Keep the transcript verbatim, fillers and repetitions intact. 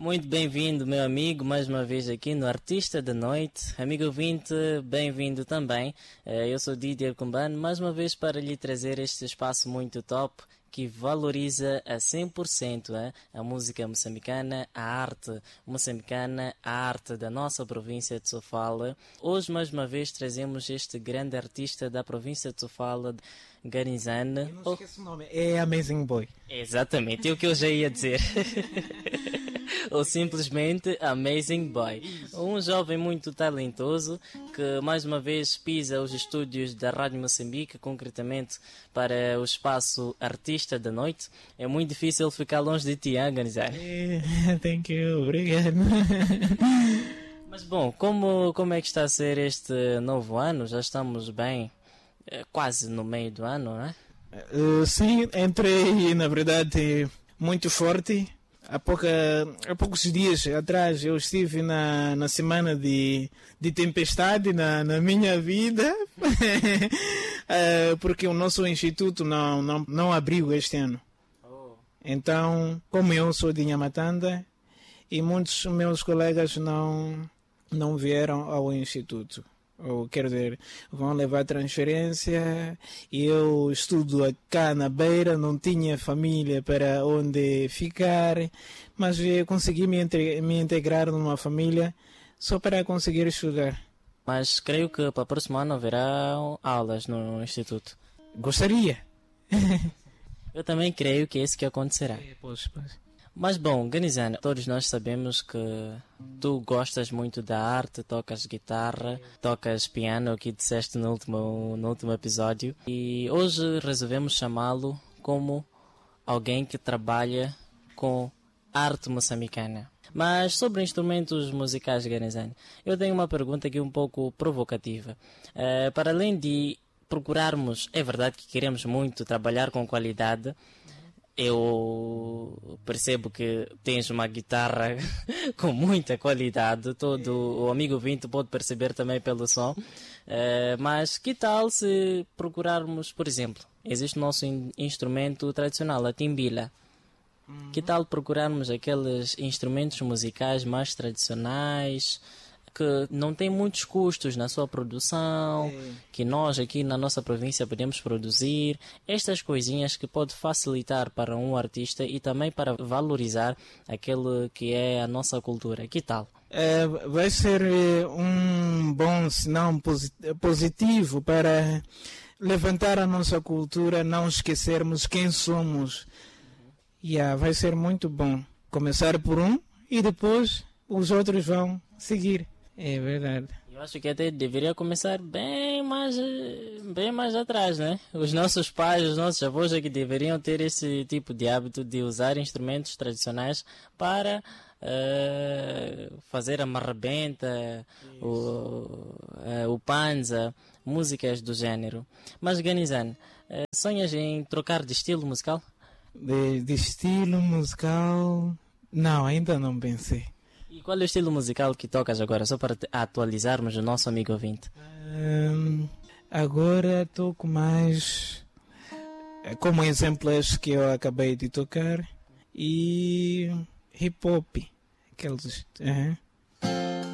Muito bem-vindo, meu amigo, mais uma vez aqui no Artista da Noite. Amigo ouvinte, bem-vindo também. Eu sou Didier Kumbano, mais uma vez para lhe trazer este espaço muito top que valoriza a cem por cento é, a música moçambicana, a arte moçambicana, a arte da nossa província de Sofala. Hoje, mais uma vez, trazemos este grande artista da província de Sofala, Ganizane. Eu não esqueço o nome, é Amazing Boy. Exatamente, é o que eu já ia dizer. Ou simplesmente Amazing Boy. Um jovem muito talentoso que mais uma vez pisa os estúdios da Rádio Moçambique, concretamente para o espaço Artista da Noite. É muito difícil ficar longe de ti, hein, Ganizane? É, thank you, obrigado. Mas bom, como, como é que está a ser este novo ano? Já estamos bem, quase no meio do ano, não é? Uh, sim, entrei na verdade muito forte. Há, pouca, há poucos dias atrás eu estive na, na semana de, de tempestade na, na minha vida, uh, porque o nosso instituto não, não, não abriu este ano. Oh. Então, como eu sou de Nhamatanda e muitos meus colegas não, não vieram ao instituto. Ou, quero dizer, vão levar transferência e eu estudo cá na Beira, não tinha família para onde ficar, mas eu consegui me, entre, me integrar numa família só para conseguir estudar. Mas creio que para o próximo ano haverá aulas no Instituto. Gostaria. Eu também creio que é isso que acontecerá. É, pois, pois. Mas bom, Ganizane, todos nós sabemos que tu gostas muito da arte, tocas guitarra, tocas piano, o que disseste no último, no último episódio. E hoje resolvemos chamá-lo como alguém que trabalha com arte moçambicana. Mas sobre instrumentos musicais, Ganizane, eu tenho uma pergunta aqui um pouco provocativa. Uh, para além de procurarmos, é verdade que queremos muito trabalhar com qualidade, eu percebo que tens uma guitarra com muita qualidade, todo o amigo ouvinte pode perceber também pelo som, uh, mas que tal se procurarmos, por exemplo, existe o nosso in- instrumento tradicional, a timbila. Uhum. Que tal procurarmos aqueles instrumentos musicais mais tradicionais, que não tem muitos custos na sua produção, é. que nós aqui na nossa província podemos produzir, estas coisinhas que pode facilitar para um artista e também para valorizar aquele que é a nossa cultura. Que tal? É, vai ser um bom sinal positivo para levantar a nossa cultura, não esquecermos quem somos. Yeah, vai ser muito bom começar por um e depois os outros vão seguir. É verdade. Eu acho que até deveria começar bem mais, bem mais atrás, né? Os nossos pais, os nossos avós é que deveriam ter esse tipo de hábito de usar instrumentos tradicionais para uh, fazer a marrebenta, o, uh, o panza, músicas do género. Mas, Ganizane, uh, sonhas em trocar de estilo musical? De, de estilo musical... Não, ainda não pensei. E qual é o estilo musical que tocas agora, só para atualizarmos o nosso amigo ouvinte? Um, agora toco mais, como exemplo este que eu acabei de tocar, e hip hop, aqueles, uh-huh.